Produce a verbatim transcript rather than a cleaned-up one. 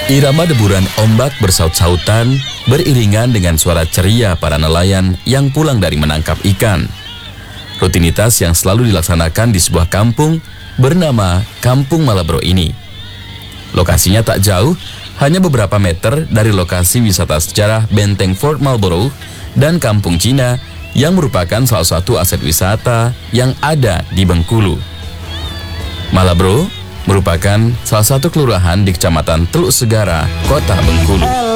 Irama deburan ombak bersaut-sautan beriringan dengan suara ceria para nelayan yang pulang dari menangkap ikan. Rutinitas yang selalu dilaksanakan di sebuah kampung bernama Kampung Malabro ini. Lokasinya tak jauh, hanya beberapa meter dari lokasi wisata sejarah Benteng Fort Marlborough dan Kampung Cina yang merupakan salah satu aset wisata yang ada di Bengkulu. Malabro merupakan salah satu kelurahan di Kecamatan Teluk Segara, Kota Bengkulu.